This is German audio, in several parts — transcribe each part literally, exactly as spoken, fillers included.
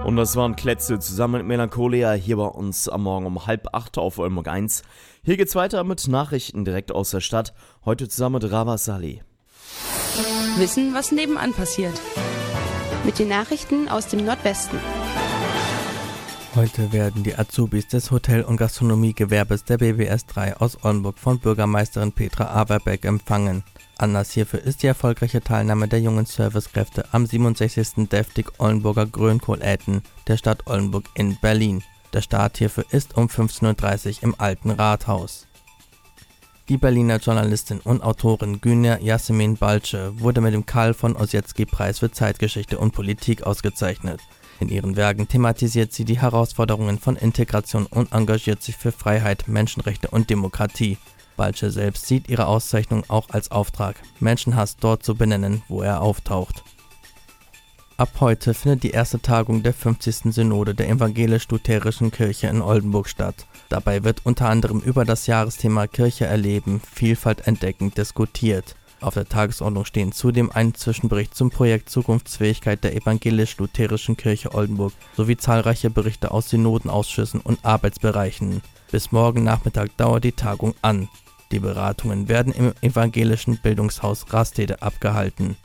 Und das waren Klätze zusammen mit Melancholia hier bei uns am Morgen um halb acht auf Oldenburg eins. Hier geht's weiter mit Nachrichten direkt aus der Stadt. Heute zusammen mit Ravas Saleh. Wissen, was nebenan passiert. Mit den Nachrichten aus dem Nordwesten. Heute werden die Azubis des Hotel- und Gastronomiegewerbes der B W S drei aus Oldenburg von Bürgermeisterin Petra Averbeck empfangen. Anlass hierfür ist die erfolgreiche Teilnahme der jungen Servicekräfte am siebenundsechzigsten Deftig Oldenburger Grünkohl-Äten der Stadt Oldenburg in Berlin. Der Start hierfür ist um fünfzehn Uhr dreißig im Alten Rathaus. Die Berliner Journalistin und Autorin Güner Yasemin Balce wurde mit dem Karl von Ossietzky-Preis für Zeitgeschichte und Politik ausgezeichnet. In ihren Werken thematisiert sie die Herausforderungen von Integration und engagiert sich für Freiheit, Menschenrechte und Demokratie. Balce selbst sieht ihre Auszeichnung auch als Auftrag, Menschenhass dort zu benennen, wo er auftaucht. Ab heute findet die erste Tagung der fünfzigsten Synode der Evangelisch-Lutherischen Kirche in Oldenburg statt. Dabei wird unter anderem über das Jahresthema Kirche erleben, Vielfalt entdecken diskutiert. Auf der Tagesordnung stehen zudem ein Zwischenbericht zum Projekt Zukunftsfähigkeit der Evangelisch-Lutherischen Kirche Oldenburg sowie zahlreiche Berichte aus Synodenausschüssen und Arbeitsbereichen. Bis morgen Nachmittag dauert die Tagung an. Die Beratungen werden im evangelischen Bildungshaus Rastede abgehalten.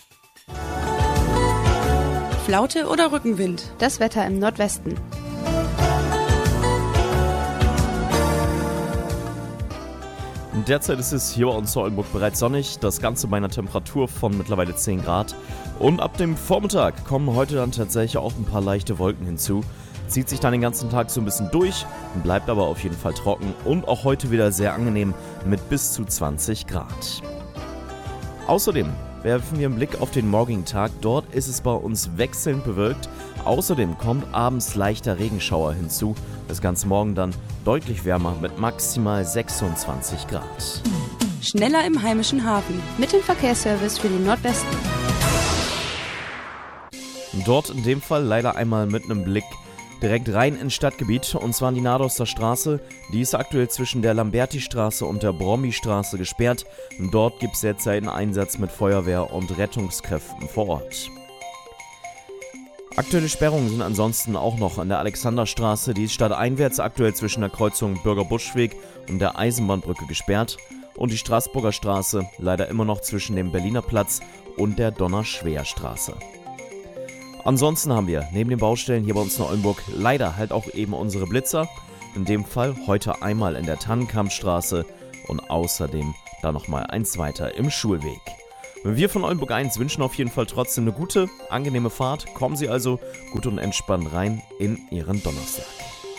Flaute oder Rückenwind? Das Wetter im Nordwesten. Derzeit ist es hier bei uns in Oldenburg bereits sonnig, das Ganze bei einer Temperatur von mittlerweile zehn Grad. Und ab dem Vormittag kommen heute dann tatsächlich auch ein paar leichte Wolken hinzu. Zieht sich dann den ganzen Tag so ein bisschen durch, bleibt aber auf jeden Fall trocken und auch heute wieder sehr angenehm mit bis zu zwanzig Grad. Außerdem werfen wir einen Blick auf den morgigen Tag. Dort ist es bei uns wechselnd bewölkt. Außerdem kommt abends leichter Regenschauer hinzu. Das Ganze morgen dann deutlich wärmer mit maximal sechsundzwanzig Grad. Schneller im heimischen Hafen. Mit dem Verkehrsservice für den Nordwesten. Dort in dem Fall leider einmal mit einem Blick direkt rein ins Stadtgebiet, und zwar in die Nadoster Straße. Die ist aktuell zwischen der Lamberti-Straße und der Brommi-Straße gesperrt. Dort gibt es derzeit einen Einsatz mit Feuerwehr und Rettungskräften vor Ort. Aktuelle Sperrungen sind ansonsten auch noch an der Alexanderstraße. Die ist stadteinwärts aktuell zwischen der Kreuzung Bürger-Buschweg und der Eisenbahnbrücke gesperrt. Und die Straßburger Straße leider immer noch zwischen dem Berliner Platz und der Donnerschwer-Straße. Ansonsten haben wir neben den Baustellen hier bei uns in Oldenburg leider halt auch eben unsere Blitzer. In dem Fall heute einmal in der Tannenkampfstraße und außerdem dann nochmal eins weiter im Schulweg. Wir von Oldenburg eins wünschen auf jeden Fall trotzdem eine gute, angenehme Fahrt. Kommen Sie also gut und entspannt rein in Ihren Donnerstag.